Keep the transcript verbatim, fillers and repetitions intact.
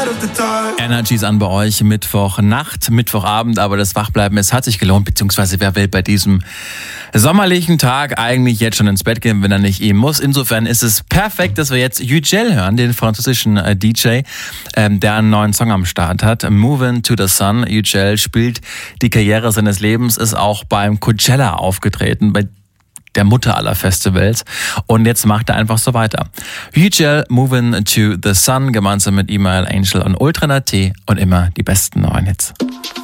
Energies an bei euch, Mittwochnacht, Mittwochabend, aber das Wachbleiben, es hat sich gelohnt, beziehungsweise wer will bei diesem sommerlichen Tag eigentlich jetzt schon ins Bett gehen, wenn er nicht ihm muss. Insofern ist es perfekt, dass wir jetzt Yücel hören, den französischen äh, D J, ähm, der einen neuen Song am Start hat. Moving to the Sun. Yücel spielt die Karriere seines Lebens, ist auch beim Coachella aufgetreten, bei der Mutter aller Festivals. Und jetzt macht er einfach so weiter. Yücel, Moving to the Sun, gemeinsam mit Email, Angel und Ultra N T und immer die besten neuen Hits.